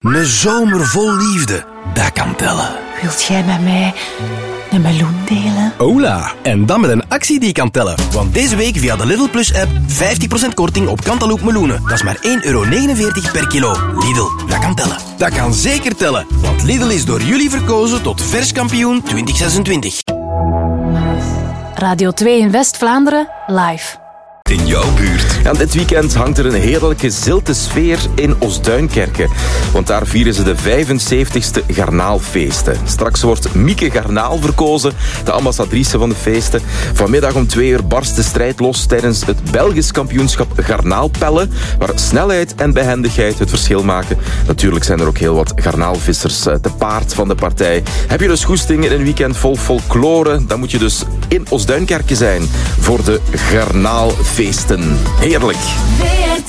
Een zomer vol liefde, dat kan tellen. Wilt jij met mij een meloen delen? Hola! En dan met een actie die kan tellen. Want deze week via de Lidl Plus app 50% korting op Cantaloupe meloenen. Dat is maar €1,49 per kilo. Lidl, dat kan tellen. Dat kan zeker tellen. Want Lidl is door jullie verkozen tot verskampioen 2026. Radio 2 in West-Vlaanderen, live. In jouw buurt. Ja, dit weekend hangt er een heerlijke zilte sfeer in Oostduinkerke. Want daar vieren ze de 75ste garnaalfeesten. Straks wordt Mieke Garnaal verkozen, de ambassadrice van de feesten. Vanmiddag om 2 uur barst de strijd los tijdens het Belgisch kampioenschap garnaalpellen, waar snelheid en behendigheid het verschil maken. Natuurlijk zijn er ook heel wat garnaalvissers te paard van de partij. Heb je dus goesting in een weekend vol folklore, dan moet je dus in Oostduinkerke zijn voor de garnaalfeesten. Heerlijk.